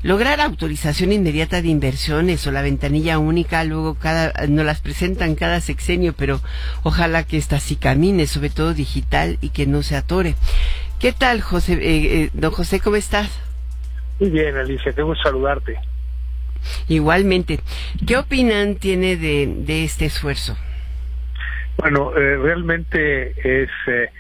lograr autorización inmediata de inversiones o la ventanilla única, luego nos las presentan cada sexenio, pero ojalá que esta sí camine, sobre todo digital, y que no se atore. ¿Qué tal, José? Don José, ¿cómo estás? Muy bien, Alicia, tengo que saludarte. Igualmente. ¿Qué opinan tiene de este esfuerzo? Bueno, realmente es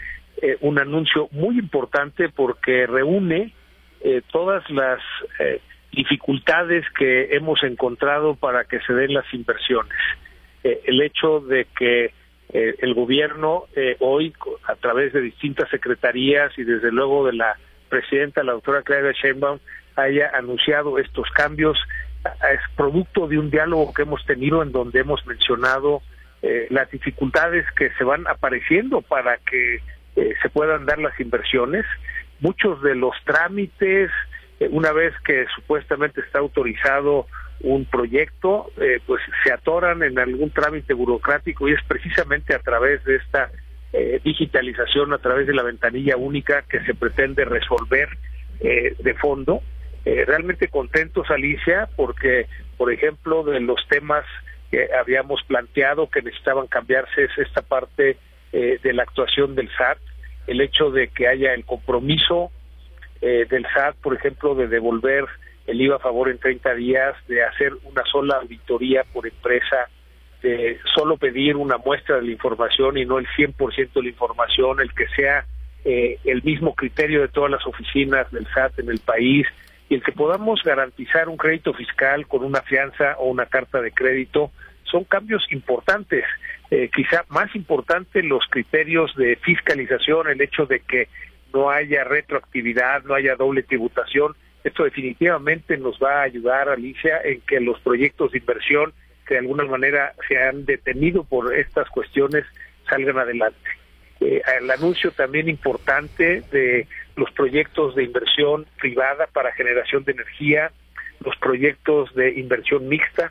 un anuncio muy importante porque reúne todas las dificultades que hemos encontrado para que se den las inversiones. El hecho de que el gobierno hoy, a través de distintas secretarías y desde luego de la presidenta, la doctora Claudia Sheinbaum, haya anunciado estos cambios, es producto de un diálogo que hemos tenido en donde hemos mencionado las dificultades que se van apareciendo para que se puedan dar las inversiones. Muchos de los trámites, una vez que supuestamente está autorizado un proyecto, pues se atoran en algún trámite burocrático, y es precisamente a través de esta digitalización, a través de la ventanilla única, que se pretende resolver de fondo. Realmente contentos, Alicia, porque, por ejemplo, de los temas que habíamos planteado que necesitaban cambiarse es esta parte de la actuación del SAT, el hecho de que haya el compromiso del SAT, por ejemplo, de devolver el IVA a favor en 30 días, de hacer una sola auditoría por empresa, de solo pedir una muestra de la información y no el 100% de la información, el que sea el mismo criterio de todas las oficinas del SAT en el país, y el que podamos garantizar un crédito fiscal con una fianza o una carta de crédito. Son cambios importantes. Quizá más importante los criterios de fiscalización, el hecho de que no haya retroactividad, no haya doble tributación. Esto definitivamente nos va a ayudar, Alicia, en que los proyectos de inversión que de alguna manera se han detenido por estas cuestiones salgan adelante. El anuncio también importante de los proyectos de inversión privada para generación de energía, los proyectos de inversión mixta.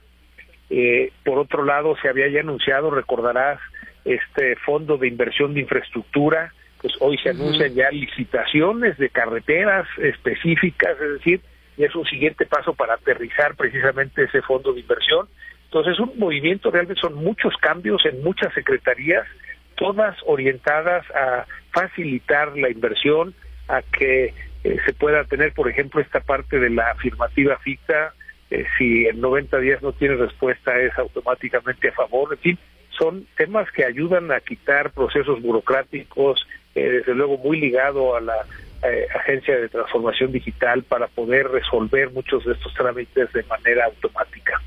Por otro lado, se había ya anunciado, recordarás, este fondo de inversión de infraestructura. Pues hoy se anuncian ya licitaciones de carreteras específicas, es decir, ya es un siguiente paso para aterrizar precisamente ese fondo de inversión. Entonces, un movimiento, realmente son muchos cambios en muchas secretarías, todas orientadas a facilitar la inversión, a que se pueda tener, por ejemplo, esta parte de la afirmativa ficta. Si en 90 días no tiene respuesta, es automáticamente a favor. En fin, son temas que ayudan a quitar procesos burocráticos, desde luego muy ligado a la Agencia de Transformación Digital, para poder resolver muchos de estos trámites de manera automática.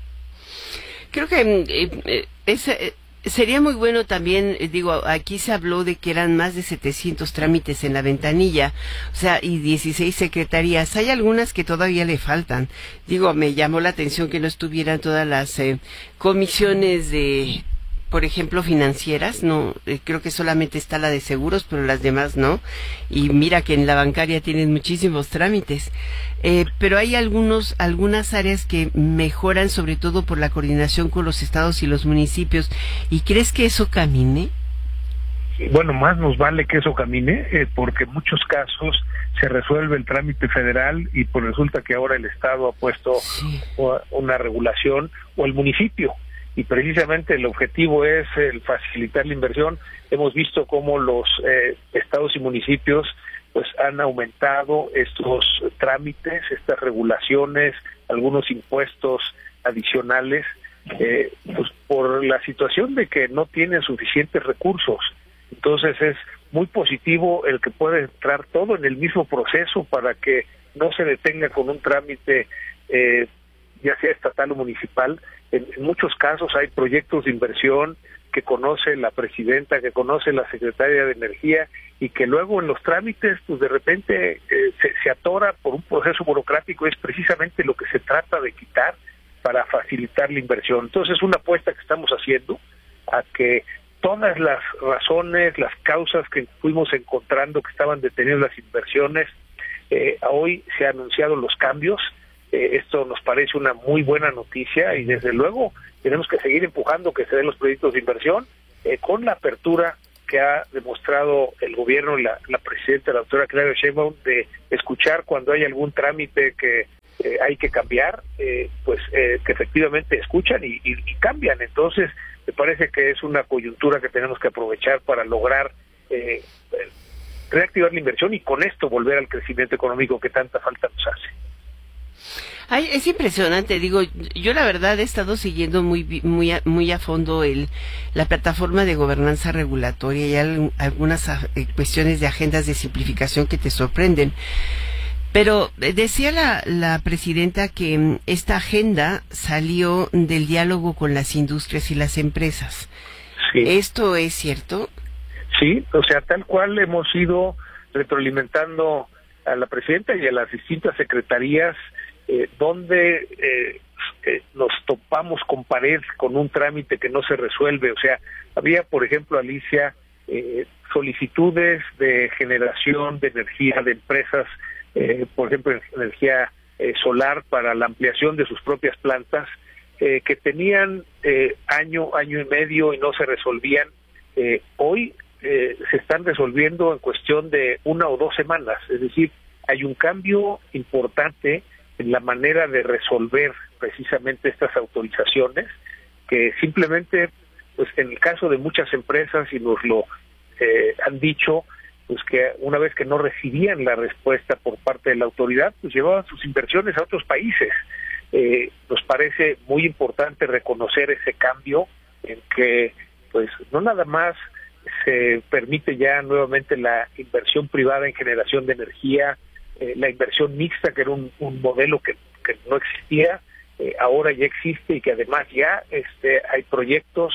Creo que sería muy bueno también, aquí se habló de que eran más de 700 trámites en la ventanilla, o sea, y 16 secretarías. Hay algunas que todavía le faltan. Me llamó la atención que no estuvieran todas las comisiones de, por ejemplo, financieras. No, creo que solamente está la de seguros, pero las demás no. Y mira que en la bancaria tienen muchísimos trámites. Pero hay algunas áreas que mejoran, sobre todo por la coordinación con los estados y los municipios. ¿Y crees que eso camine? Bueno, más nos vale que eso camine, porque en muchos casos se resuelve el trámite federal y pues resulta que ahora el estado ha puesto una regulación, o el municipio, y precisamente el objetivo es el facilitar la inversión. Hemos visto cómo los estados y municipios pues han aumentado estos trámites, estas regulaciones, algunos impuestos adicionales, pues por la situación de que no tienen suficientes recursos. Entonces es muy positivo el que pueda entrar todo en el mismo proceso para que no se detenga con un trámite, ya sea estatal o municipal. En muchos casos hay proyectos de inversión que conoce la presidenta, que conoce la secretaria de Energía, y que luego en los trámites, pues de repente se atora por un proceso burocrático. Es precisamente lo que se trata de quitar para facilitar la inversión. Entonces es una apuesta que estamos haciendo a que todas las razones, las causas que fuimos encontrando que estaban detenidas las inversiones, hoy se han anunciado los cambios. Esto nos parece una muy buena noticia, y desde luego tenemos que seguir empujando que se den los proyectos de inversión con la apertura que ha demostrado el gobierno y la presidenta, la doctora Claudia Sheinbaum, de escuchar cuando hay algún trámite que hay que cambiar, que efectivamente escuchan y cambian. Entonces, me parece que es una coyuntura que tenemos que aprovechar para lograr reactivar la inversión y con esto volver al crecimiento económico que tanta falta nos hace. Ay, es impresionante, digo, yo la verdad he estado siguiendo muy a fondo la plataforma de gobernanza regulatoria y algunas cuestiones de agendas de simplificación que te sorprenden. Pero decía la presidenta que esta agenda salió del diálogo con las industrias y las empresas. Sí. ¿Esto es cierto? Sí, o sea, tal cual hemos ido retroalimentando a la presidenta y a las distintas secretarías donde nos topamos con pared, con un trámite que no se resuelve. O sea, había, por ejemplo, Alicia, solicitudes de generación de energía de empresas, por ejemplo, energía solar para la ampliación de sus propias plantas, que tenían año y medio y no se resolvían. Hoy se están resolviendo en cuestión de 1 o 2 semanas. Es decir, hay un cambio importante en la manera de resolver precisamente estas autorizaciones, que simplemente, pues en el caso de muchas empresas, y nos lo han dicho, pues que una vez que no recibían la respuesta por parte de la autoridad, pues llevaban sus inversiones a otros países. Nos parece muy importante reconocer ese cambio en que, pues, no nada más se permite ya nuevamente la inversión privada en generación de energía, la inversión mixta, que era un modelo que no existía, ahora ya existe y que además ya hay proyectos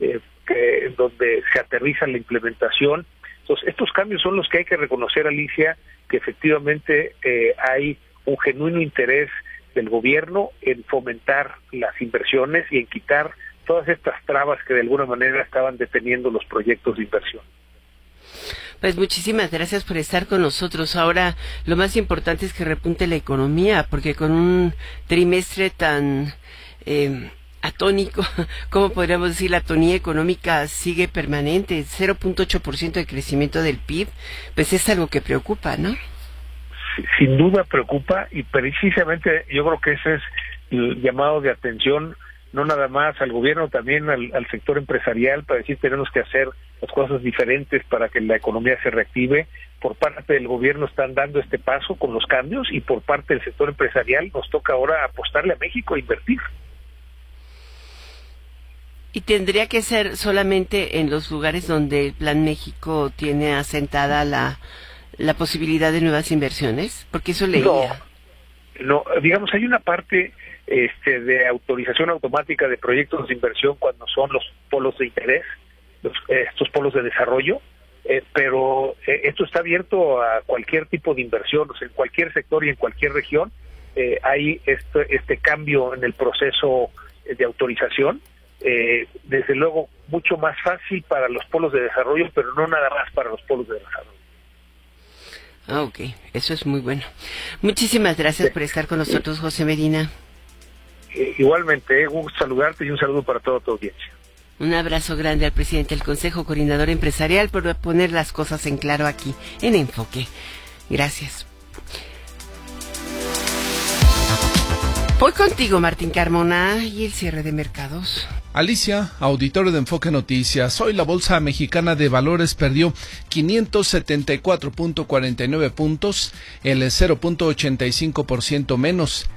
donde se aterriza la implementación. Entonces, estos cambios son los que hay que reconocer, Alicia, que efectivamente hay un genuino interés del gobierno en fomentar las inversiones y en quitar todas estas trabas que de alguna manera estaban deteniendo los proyectos de inversión. Pues muchísimas gracias por estar con nosotros. Ahora lo más importante es que repunte la economía, porque con un trimestre tan atónico, ¿cómo podríamos decir? La atonía económica sigue permanente, 0.8% de crecimiento del PIB, pues es algo que preocupa, ¿no? Sin duda preocupa, y precisamente yo creo que ese es el llamado de atención, no nada más al gobierno, también al sector empresarial, para decir tenemos que hacer las cosas diferentes para que la economía se reactive. Por parte del gobierno están dando este paso con los cambios, y por parte del sector empresarial nos toca ahora apostarle a México a invertir. ¿Y tendría que ser solamente en los lugares donde el Plan México tiene asentada la posibilidad de nuevas inversiones? Porque eso leía. No, digamos, hay una parte de autorización automática de proyectos de inversión cuando son los polos de interés, estos polos de desarrollo, pero esto está abierto a cualquier tipo de inversión, o sea, en cualquier sector y en cualquier región hay este cambio en el proceso de autorización. Desde luego mucho más fácil para los polos de desarrollo, pero no nada más para los polos de desarrollo. Ah, ok, eso es muy bueno. Muchísimas gracias por estar con nosotros, José Medina. Igualmente, un gusto saludarte y un saludo para toda tu audiencia. Un abrazo grande al presidente del Consejo Coordinador Empresarial por poner las cosas en claro aquí, en Enfoque. Gracias. Voy contigo, Martín Carmona, y el cierre de mercados. Alicia, auditorio de Enfoque Noticias. Hoy la Bolsa Mexicana de Valores perdió 574.49 puntos, el 0.85% menos.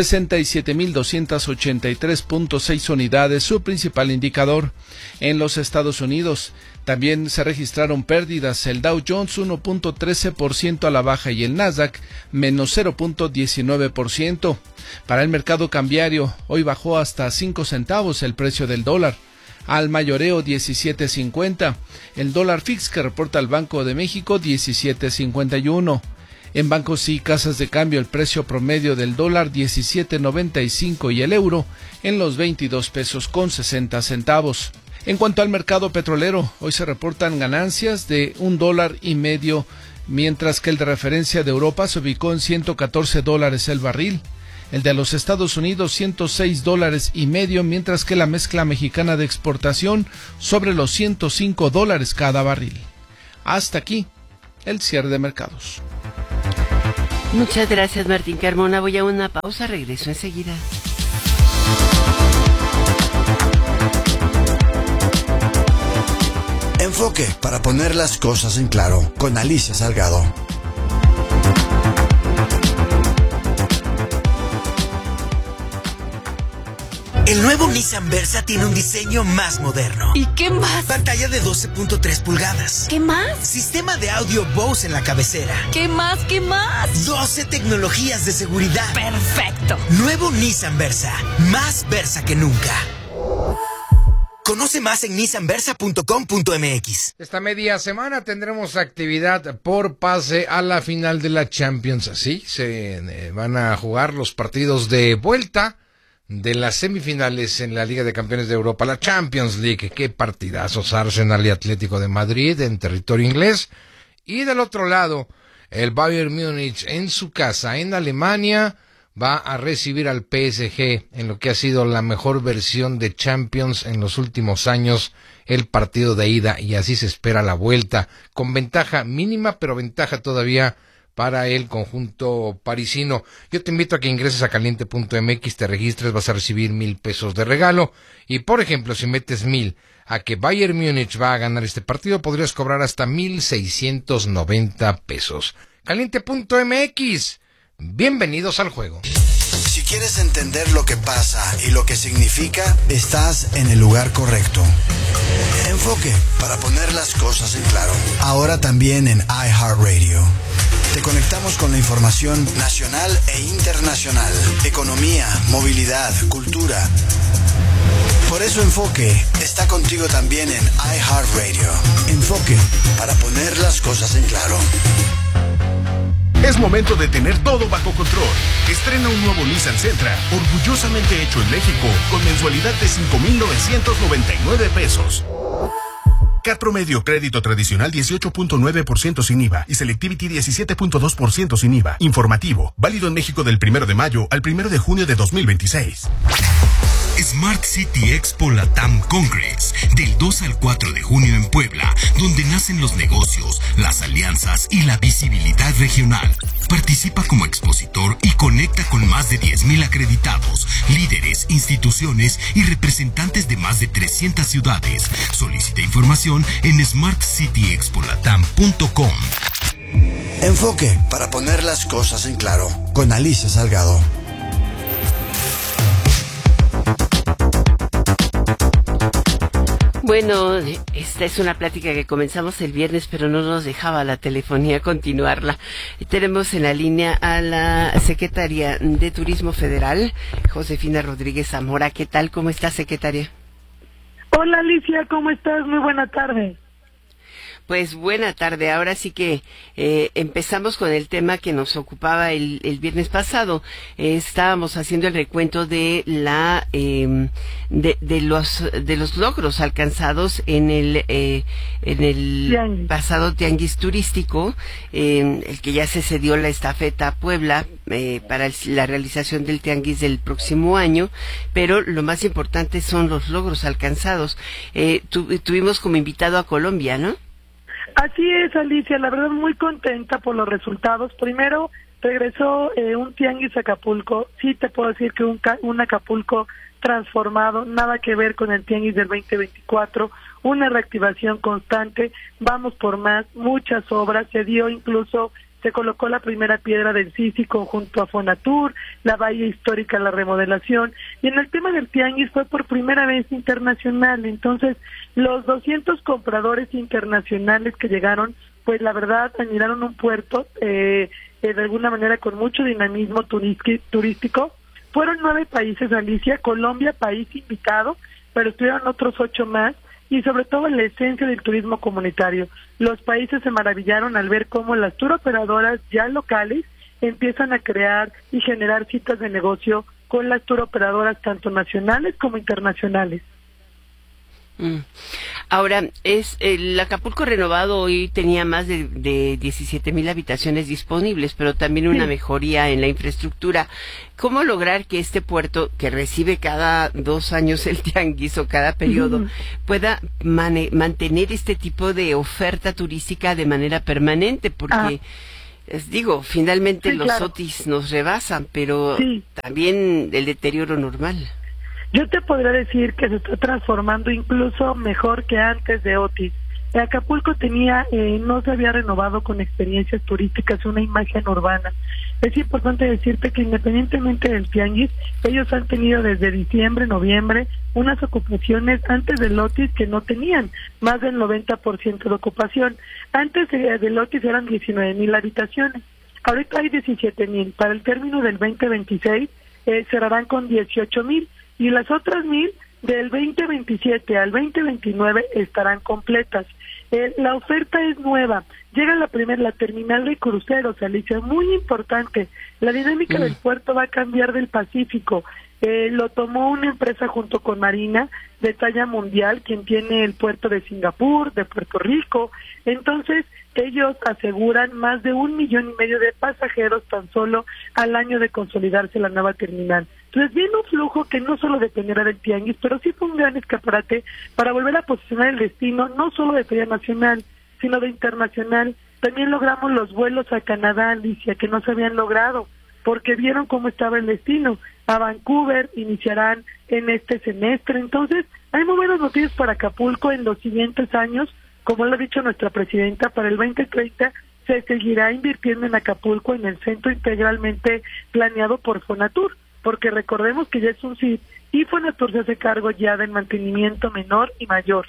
67.283.6 unidades, su principal indicador. En los Estados Unidos también se registraron pérdidas, el Dow Jones 1.13% a la baja y el Nasdaq menos 0.19%. Para el mercado cambiario, hoy bajó hasta 5 centavos el precio del dólar. Al mayoreo 17.50, el dólar fix que reporta el Banco de México 17.51. En bancos y casas de cambio el precio promedio del dólar 17.95 y el euro en los 22 pesos con 60 centavos. En cuanto al mercado petrolero, hoy se reportan ganancias de $1.50, mientras que el de referencia de Europa se ubicó en $114 el barril. El de los Estados Unidos $106.50, mientras que la mezcla mexicana de exportación sobre los $105 cada barril. Hasta aquí el cierre de mercados. Muchas gracias, Martín Carmona. Voy a una pausa, regreso enseguida. Enfoque para poner las cosas en claro con Alicia Salgado. El nuevo Nissan Versa tiene un diseño más moderno. ¿Y qué más? Pantalla de 12.3 pulgadas. ¿Qué más? Sistema de audio Bose en la cabecera. ¿Qué más? ¿Qué más? 12 tecnologías de seguridad. ¡Perfecto! Nuevo Nissan Versa. Más Versa que nunca. Conoce más en nissanversa.com.mx. Esta media semana tendremos actividad por pase a la final de la Champions. Así se van a jugar los partidos de vuelta de las semifinales en la Liga de Campeones de Europa, la Champions League. Qué partidazos, Arsenal y Atlético de Madrid en territorio inglés. Y del otro lado, el Bayern Múnich en su casa, en Alemania, va a recibir al PSG en lo que ha sido la mejor versión de Champions en los últimos años, el partido de ida, y así se espera la vuelta, con ventaja mínima, pero ventaja todavía para el conjunto parisino. Yo te invito a que ingreses a caliente.mx, te registres, vas a recibir 1,000 pesos de regalo, y por ejemplo, si metes 1,000 a que Bayern Múnich va a ganar este partido, podrías cobrar hasta 1,690 pesos. Caliente.mx, bienvenidos al juego. Si quieres entender lo que pasa y lo que significa, estás en el lugar correcto. Enfoque para poner las cosas en claro. Ahora también en iHeartRadio. Te conectamos con la información nacional e internacional, economía, movilidad, cultura. Por eso Enfoque está contigo también en iHeartRadio. Enfoque para poner las cosas en claro. Es momento de tener todo bajo control. Estrena un nuevo Nissan Sentra, orgullosamente hecho en México, con mensualidad de 5,999 pesos. CAT promedio, crédito tradicional 18.9% sin IVA y Selectivity 17.2% sin IVA. Informativo, válido en México del 1 de mayo al 1 de junio de 2026. Smart City Expo Latam Congress, del 2 al 4 de junio en Puebla, donde nacen los negocios, las alianzas y la visibilidad regional. Participa como expositor y conecta con más de 10,000 acreditados, líderes, instituciones y representantes de más de 300 ciudades. Solicita información en smartcityexpolatam.com. Enfoque para poner las cosas en claro con Alicia Salgado. Bueno, esta es una plática que comenzamos el viernes, pero no nos dejaba la telefonía continuarla. Tenemos en la línea a la secretaria de Turismo Federal, Josefina Rodríguez Zamora. ¿Qué tal? ¿Cómo está, secretaria? Hola, Alicia, ¿cómo estás? Muy buena tarde. Pues buena tarde. Ahora sí que empezamos con el tema que nos ocupaba el viernes pasado. Estábamos haciendo el recuento de de los logros alcanzados en el pasado tianguis turístico, el que ya se cedió la estafeta a Puebla para la realización del tianguis del próximo año, pero lo más importante son los logros alcanzados. Tuvimos como invitado a Colombia, ¿no? Así es, Alicia, la verdad muy contenta por los resultados. Primero, regresó un tianguis a Acapulco. Sí te puedo decir que un Acapulco transformado, nada que ver con el tianguis del 2024, una reactivación constante, vamos por más, muchas obras, se colocó la primera piedra del Cícico junto a Fonatur, la Bahía Histórica, la remodelación, y en el tema del tianguis fue por primera vez internacional. Entonces los 200 compradores internacionales que llegaron, pues la verdad admiraron un puerto de alguna manera con mucho dinamismo turístico. Fueron 9 países, Alicia, Colombia, país invitado, pero estuvieron otros 8 más, y sobre todo la esencia del turismo comunitario. Los países se maravillaron al ver cómo las tour operadoras ya locales empiezan a crear y generar citas de negocio con las tour operadoras tanto nacionales como internacionales. Ahora, el Acapulco renovado hoy tenía más de 17,000 habitaciones disponibles, pero también una mejoría en la infraestructura. ¿Cómo lograr que este puerto, que recibe cada 2 años el tianguis o cada periodo, pueda mantener este tipo de oferta turística de manera permanente? Porque Finalmente Sí, los claro. Otis nos rebasan, pero Sí. también el deterioro normal. Yo te podría decir que se está transformando incluso mejor que antes de Otis. Acapulco no se había renovado con experiencias turísticas, una imagen urbana. Es importante decirte que independientemente del tianguis, ellos han tenido desde diciembre, noviembre, unas ocupaciones antes del Otis que no tenían, más del 90% de ocupación. Antes del Otis eran 19,000 habitaciones, ahorita hay 17,000. Para el término del 2026 cerrarán con 18,000 y las otras 1,000 del 2027 al 2029 estarán completas. La oferta es nueva. Llega la terminal de cruceros, Alicia, muy importante. La dinámica del puerto va a cambiar del Pacífico. Lo tomó una empresa junto con Marina de talla mundial, quien tiene el puerto de Singapur, de Puerto Rico. Entonces, ellos aseguran más de 1,5 millones de pasajeros tan solo al año de consolidarse la nueva terminal. Entonces viene un flujo que no solo dependerá del tianguis, pero sí fue un gran escaparate para volver a posicionar el destino, no solo de feria nacional, sino de internacional. También logramos los vuelos a Canadá, Alicia, que no se habían logrado, porque vieron cómo estaba el destino. A Vancouver iniciarán en este semestre. Entonces, hay muy buenas noticias para Acapulco en los siguientes años. Como lo ha dicho nuestra presidenta, para el 2030 se seguirá invirtiendo en Acapulco, en el centro integralmente planeado por Fonatur, porque recordemos que ya es un CID y Fonatur se hace cargo ya del mantenimiento menor y mayor.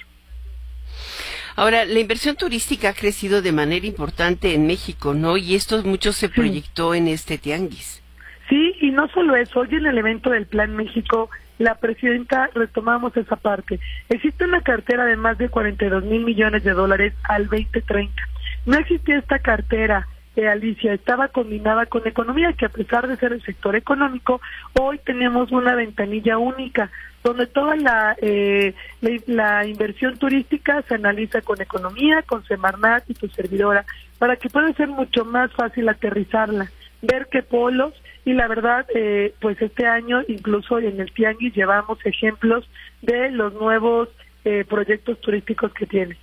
Ahora, la inversión turística ha crecido de manera importante en México, ¿no? Y esto mucho se proyectó en este tianguis. Sí, y no solo eso, hoy en el evento del Plan México, la presidenta retomamos esa parte. Existe una cartera de más de 42,000 millones de dólares al 2030. No existía esta cartera, Alicia, estaba combinada con economía, que a pesar de ser el sector económico, hoy tenemos una ventanilla única, donde toda la inversión turística se analiza con economía, con Semarnat y tu servidora, para que pueda ser mucho más fácil aterrizarla, ver qué polos, y la verdad, pues este año incluso en el tianguis llevamos ejemplos de los nuevos proyectos turísticos que tiene.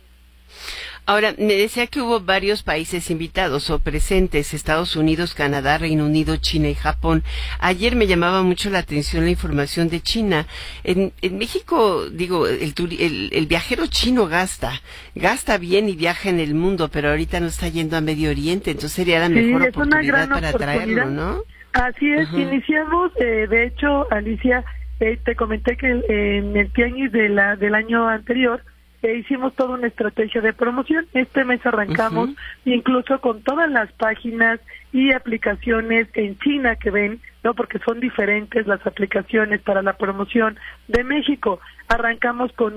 Ahora, me decía que hubo varios países invitados o presentes, Estados Unidos, Canadá, Reino Unido, China y Japón. Ayer me llamaba mucho la atención la información de China. En México, el viajero chino gasta bien y viaja en el mundo, pero ahorita no está yendo a Medio Oriente, entonces sería la mejor oportunidad para traerlo, ¿no? Así es, iniciamos, de hecho, Alicia, te comenté que en el tianguis del año anterior, hicimos toda una estrategia de promoción. Este mes arrancamos incluso con todas las páginas y aplicaciones en China que ven, ¿no? Porque son diferentes las aplicaciones para la promoción de México. Arrancamos con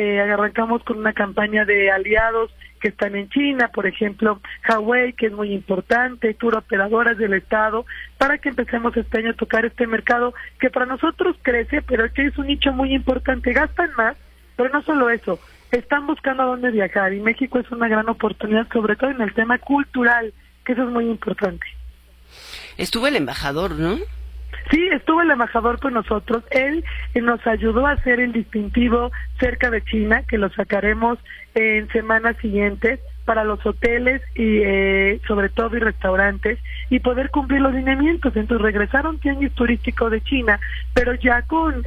una campaña de aliados que están en China, por ejemplo, Huawei, que es muy importante, tour operadoras del Estado, para que empecemos este año a tocar este mercado que para nosotros crece, pero que es un nicho muy importante. Gastan más, pero no solo eso, están buscando a dónde viajar y México es una gran oportunidad, sobre todo en el tema cultural, que eso es muy importante. Estuvo el embajador, ¿no? Sí, estuvo el embajador con nosotros. Él nos ayudó a hacer el distintivo cerca de China, que lo sacaremos en semanas siguientes para los hoteles y sobre todo y restaurantes, y poder cumplir los lineamientos. Entonces regresaron tianguis turístico de China, pero ya con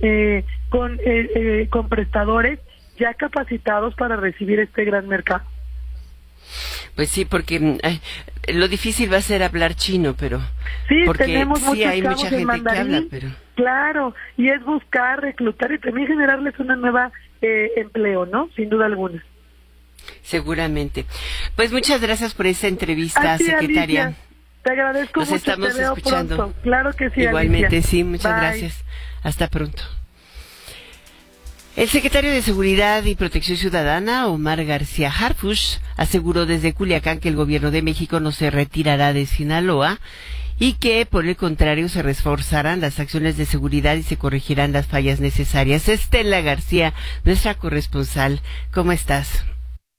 prestadores ya capacitados para recibir este gran mercado. Pues sí, porque lo difícil va a ser hablar chino, pero sí, porque tenemos sí hay mucha gente mandarín, que habla, pero claro, y es buscar, reclutar y también generarles una nueva empleo, ¿no? Sin duda alguna. Seguramente. Pues muchas gracias por esta entrevista, Así, secretaria. Alicia, te agradezco mucho. Estamos te veo escuchando. Pronto. Claro que sí, igualmente, Alicia. Sí, muchas Bye. gracias. Hasta pronto. El secretario de Seguridad y Protección Ciudadana, Omar García Harfuch, aseguró desde Culiacán que el gobierno de México no se retirará de Sinaloa y que, por el contrario, se reforzarán las acciones de seguridad y se corregirán las fallas necesarias. Estela García, nuestra corresponsal, ¿cómo estás?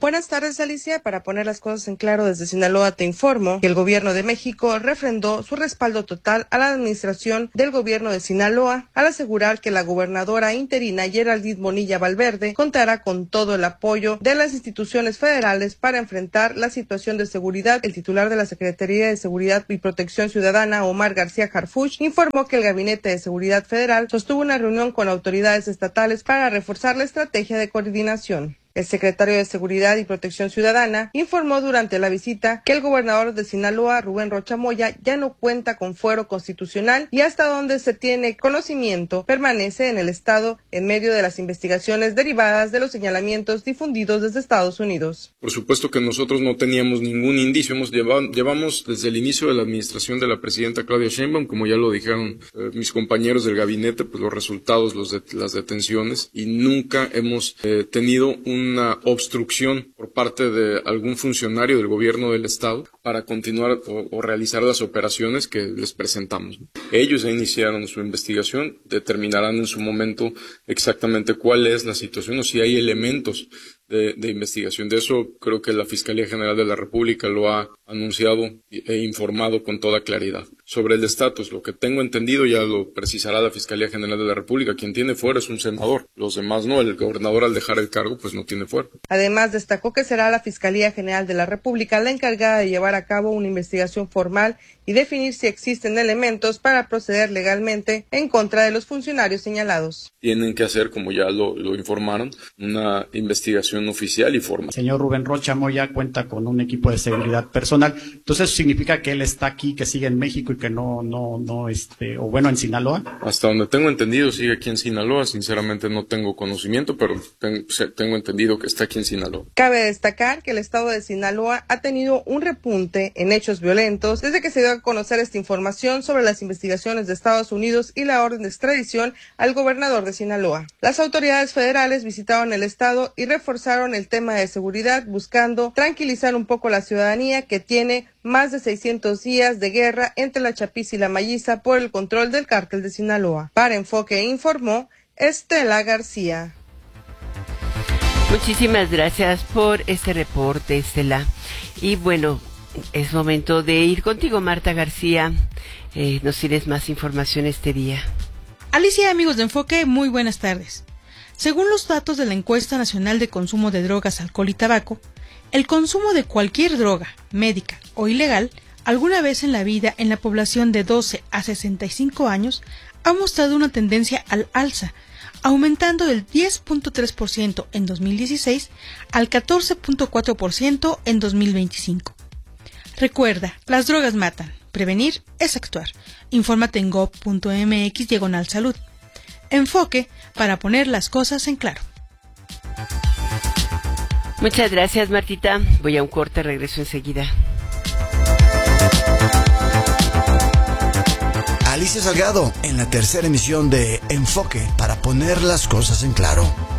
Buenas tardes, Alicia. Para poner las cosas en claro, desde Sinaloa te informo que el gobierno de México refrendó su respaldo total a la administración del gobierno de Sinaloa al asegurar que la gobernadora interina Geraldine Bonilla Valverde contará con todo el apoyo de las instituciones federales para enfrentar la situación de seguridad. El titular de la Secretaría de Seguridad y Protección Ciudadana, Omar García Harfuch, informó que el Gabinete de Seguridad Federal sostuvo una reunión con autoridades estatales para reforzar la estrategia de coordinación. El secretario de Seguridad y Protección Ciudadana informó durante la visita que el gobernador de Sinaloa, Rubén Rocha Moya, ya no cuenta con fuero constitucional y hasta donde se tiene conocimiento permanece en el estado en medio de las investigaciones derivadas de los señalamientos difundidos desde Estados Unidos. Por supuesto que nosotros no teníamos ningún indicio. Llevamos desde el inicio de la administración de la presidenta Claudia Sheinbaum, como ya lo dijeron mis compañeros del gabinete, pues los resultados, las detenciones, y nunca hemos tenido una obstrucción por parte de algún funcionario del gobierno del estado para continuar o realizar las operaciones que les presentamos. Ellos ya iniciaron su investigación, determinarán en su momento exactamente cuál es la situación o si hay elementos de investigación. De eso creo que la Fiscalía General de la República lo ha anunciado e informado con toda claridad. Sobre el estatus, lo que tengo entendido ya lo precisará la Fiscalía General de la República. Quien tiene fuero es un senador, los demás no. El gobernador, al dejar el cargo, pues no tiene fuero. Además, destacó que será la Fiscalía General de la República la encargada de llevar a cabo una investigación formal y definir si existen elementos para proceder legalmente en contra de los funcionarios señalados. Tienen que hacer, como ya lo informaron, una investigación oficial y formal. El señor Rubén Rocha Moya cuenta con un equipo de seguridad personal, entonces eso significa que él está aquí, que sigue en México y que en Sinaloa. Hasta donde tengo entendido sigue aquí en Sinaloa. Sinceramente no tengo conocimiento, pero tengo entendido que está aquí en Sinaloa. Cabe destacar que el estado de Sinaloa ha tenido un repunte en hechos violentos desde que se dio a conocer esta información sobre las investigaciones de Estados Unidos y la orden de extradición al gobernador de Sinaloa. Las autoridades federales visitaron el estado y reforzaron el tema de seguridad, buscando tranquilizar un poco la ciudadanía que tiene más de 600 días de guerra entre la Chapiza y la Mayiza por el control del cártel de Sinaloa. Para Enfoque informó Estela García. Muchísimas gracias por este reporte, Estela. Y bueno, es momento de ir contigo, Marta García. Nos tienes más información este día. Alicia, amigos de Enfoque, muy buenas tardes. Según los datos de la Encuesta Nacional de Consumo de Drogas, Alcohol y Tabaco, el consumo de cualquier droga, médica o ilegal, alguna vez en la vida en la población de 12 a 65 años, ha mostrado una tendencia al alza, aumentando del 10.3% en 2016 al 14.4% en 2025. Recuerda, las drogas matan. Prevenir es actuar. Infórmate en gov.mx/salud. Enfoque para poner las cosas en claro. Muchas gracias, Martita. Voy a un corte, regreso enseguida. Alicia Salgado en la tercera emisión de Enfoque para poner las cosas en claro.